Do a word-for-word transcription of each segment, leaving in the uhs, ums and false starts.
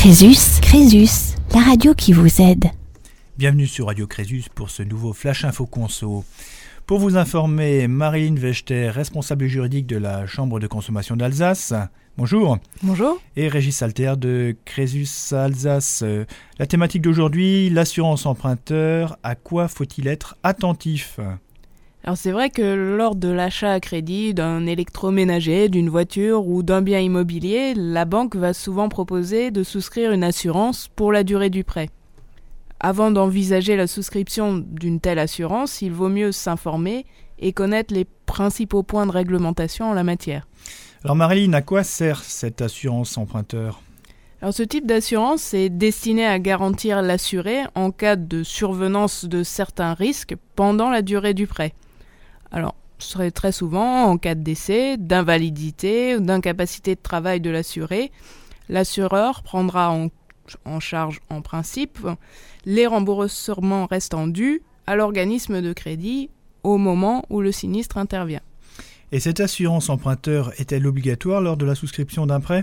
Crésus, Crésus, la radio qui vous aide. Bienvenue sur Radio Crésus pour ce nouveau Flash Info Conso. Pour vous informer, Marilyn Vechter, responsable juridique de la Chambre de consommation d'Alsace. Bonjour. Bonjour. Et Régis Alter de Crésus Alsace. La thématique d'aujourd'hui, l'assurance emprunteur. À quoi faut-il être attentif ? Alors c'est vrai que lors de l'achat à crédit d'un électroménager, d'une voiture ou d'un bien immobilier, la banque va souvent proposer de souscrire une assurance pour la durée du prêt. Avant d'envisager la souscription d'une telle assurance, il vaut mieux s'informer et connaître les principaux points de réglementation en la matière. Alors Marilyn, à quoi sert cette assurance emprunteur ? Alors ce type d'assurance est destiné à garantir l'assuré en cas de survenance de certains risques pendant la durée du prêt. Alors, ce serait très souvent en cas de décès, d'invalidité ou d'incapacité de travail de l'assuré. L'assureur prendra en, en charge en principe les remboursements restants dus à l'organisme de crédit au moment où le sinistre intervient. Et cette assurance emprunteur est-elle obligatoire lors de la souscription d'un prêt ?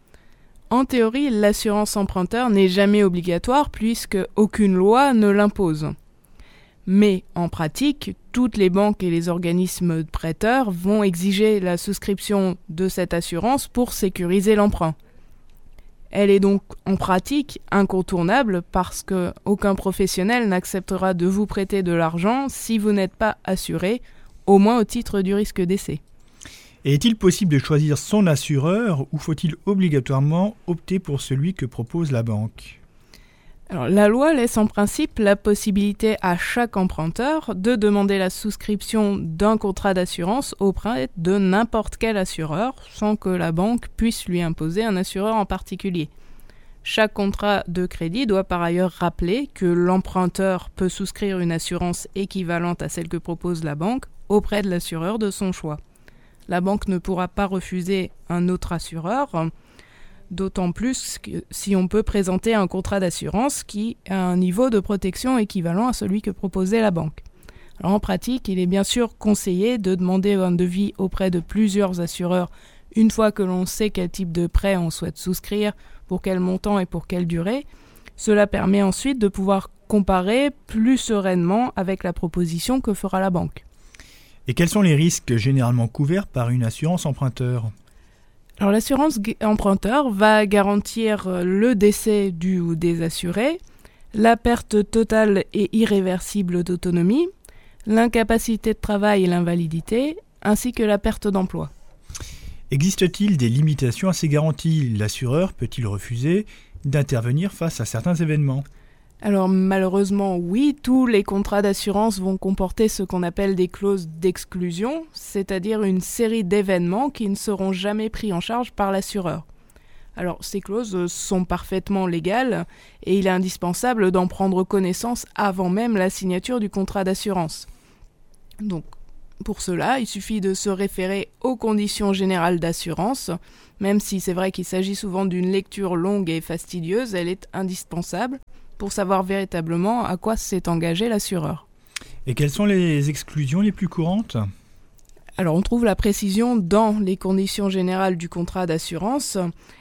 En théorie, l'assurance emprunteur n'est jamais obligatoire puisque aucune loi ne l'impose. Mais en pratique, toutes les banques et les organismes prêteurs vont exiger la souscription de cette assurance pour sécuriser l'emprunt. Elle est donc en pratique incontournable parce qu'aucun professionnel n'acceptera de vous prêter de l'argent si vous n'êtes pas assuré, au moins au titre du risque décès. Et est-il possible de choisir son assureur ou faut-il obligatoirement opter pour celui que propose la banque ? Alors, la loi laisse en principe la possibilité à chaque emprunteur de demander la souscription d'un contrat d'assurance auprès de n'importe quel assureur sans que la banque puisse lui imposer un assureur en particulier. Chaque contrat de crédit doit par ailleurs rappeler que l'emprunteur peut souscrire une assurance équivalente à celle que propose la banque auprès de l'assureur de son choix. La banque ne pourra pas refuser un autre assureur, d'autant plus que si on peut présenter un contrat d'assurance qui a un niveau de protection équivalent à celui que proposait la banque. Alors en pratique, il est bien sûr conseillé de demander un devis auprès de plusieurs assureurs une fois que l'on sait quel type de prêt on souhaite souscrire, pour quel montant et pour quelle durée. Cela permet ensuite de pouvoir comparer plus sereinement avec la proposition que fera la banque. Et quels sont les risques généralement couverts par une assurance emprunteur ? Alors l'assurance emprunteur va garantir le décès du ou des assurés, la perte totale et irréversible d'autonomie, l'incapacité de travail et l'invalidité, ainsi que la perte d'emploi. Existe-t-il des limitations à ces garanties ? L'assureur peut-il refuser d'intervenir face à certains événements ? Alors malheureusement oui, tous les contrats d'assurance vont comporter ce qu'on appelle des clauses d'exclusion, c'est-à-dire une série d'événements qui ne seront jamais pris en charge par l'assureur. Alors ces clauses sont parfaitement légales et il est indispensable d'en prendre connaissance avant même la signature du contrat d'assurance. Donc pour cela, il suffit de se référer aux conditions générales d'assurance. Même si c'est vrai qu'il s'agit souvent d'une lecture longue et fastidieuse, elle est indispensable pour savoir véritablement à quoi s'est engagé l'assureur. Et quelles sont les exclusions les plus courantes ? Alors on trouve la précision dans les conditions générales du contrat d'assurance.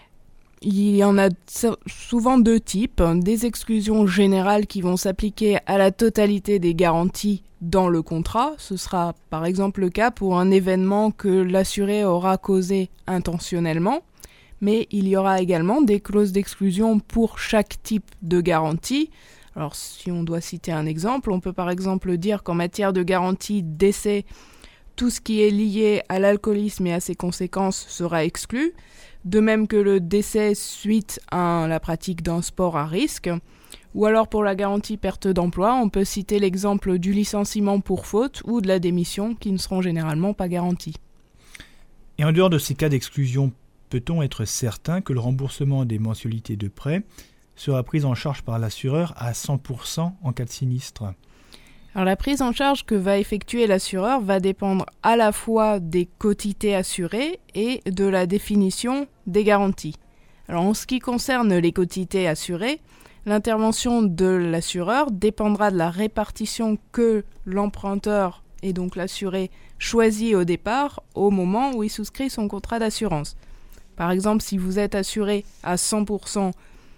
Il y en a souvent deux types, des exclusions générales qui vont s'appliquer à la totalité des garanties dans le contrat. Ce sera par exemple le cas pour un événement que l'assuré aura causé intentionnellement. Mais il y aura également des clauses d'exclusion pour chaque type de garantie. Alors si on doit citer un exemple, on peut par exemple dire qu'en matière de garantie décès, tout ce qui est lié à l'alcoolisme et à ses conséquences sera exclu, de même que le décès suite à la pratique d'un sport à risque. Ou alors pour la garantie perte d'emploi, on peut citer l'exemple du licenciement pour faute ou de la démission qui ne seront généralement pas garantis. Et en dehors de ces cas d'exclusion, peut-on être certain que le remboursement des mensualités de prêt sera pris en charge par l'assureur à cent pour cent en cas de sinistre ? Alors la prise en charge que va effectuer l'assureur va dépendre à la fois des quotités assurées et de la définition des garanties. Alors en ce qui concerne les quotités assurées, l'intervention de l'assureur dépendra de la répartition que l'emprunteur et donc l'assuré choisit au départ au moment où il souscrit son contrat d'assurance. Par exemple, si vous êtes assuré à cent pour cent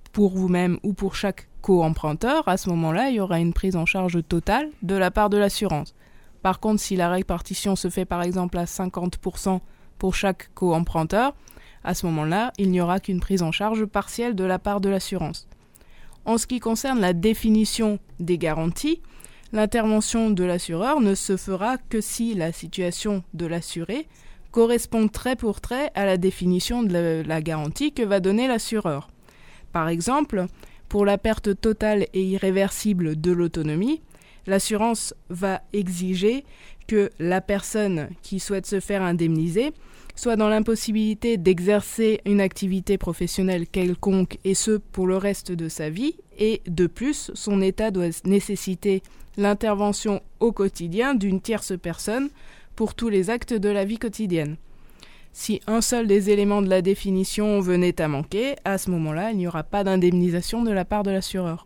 pour vous-même ou pour chaque co-emprunteur, à ce moment-là, il y aura une prise en charge totale de la part de l'assurance. Par contre, si la répartition se fait par exemple à cinquante pour cent pour chaque co-emprunteur, à ce moment-là, il n'y aura qu'une prise en charge partielle de la part de l'assurance. En ce qui concerne la définition des garanties, l'intervention de l'assureur ne se fera que si la situation de l'assuré correspond trait pour trait à la définition de la garantie que va donner l'assureur. Par exemple, pour la perte totale et irréversible de l'autonomie, l'assurance va exiger que la personne qui souhaite se faire indemniser soit dans l'impossibilité d'exercer une activité professionnelle quelconque, et ce pour le reste de sa vie, et de plus, son état doit nécessiter l'intervention au quotidien d'une tierce personne pour tous les actes de la vie quotidienne. Si un seul des éléments de la définition venait à manquer, à ce moment-là, il n'y aura pas d'indemnisation de la part de l'assureur.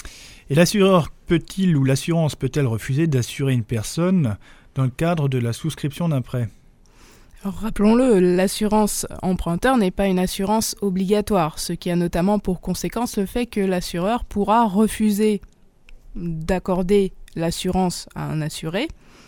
Et l'assureur peut-il ou l'assurance peut-elle refuser d'assurer une personne dans le cadre de la souscription d'un prêt ? Alors, rappelons-le, l'assurance emprunteur n'est pas une assurance obligatoire, ce qui a notamment pour conséquence le fait que l'assureur pourra refuser d'accorder l'assurance à un assuré,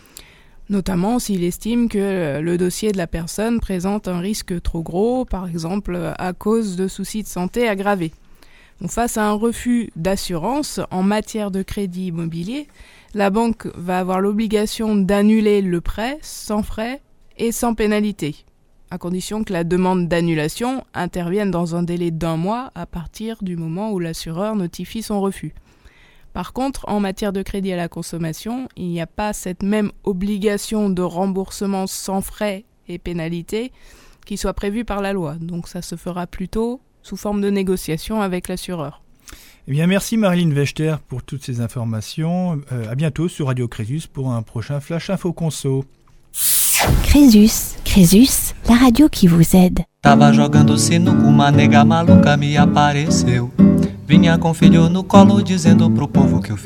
notamment s'il estime que le dossier de la personne présente un risque trop gros, par exemple à cause de soucis de santé aggravés. Donc, face à un refus d'assurance en matière de crédit immobilier, la banque va avoir l'obligation d'annuler le prêt sans frais et sans pénalité, à condition que la demande d'annulation intervienne dans un délai d'un mois à partir du moment où l'assureur notifie son refus. Par contre, en matière de crédit à la consommation, il n'y a pas cette même obligation de remboursement sans frais et pénalité qui soit prévue par la loi. Donc ça se fera plutôt sous forme de négociation avec l'assureur. Eh bien, merci Marilyn Wechter pour toutes ces informations. Euh, à bientôt sur Radio Crésus pour un prochain Flash Info Conso. Crésus, Crésus, la radio qui vous aide. Tava jogando sinuca, uma nega maluca me apareceu. Vinha com filho no colo dizendo pro povo que o filho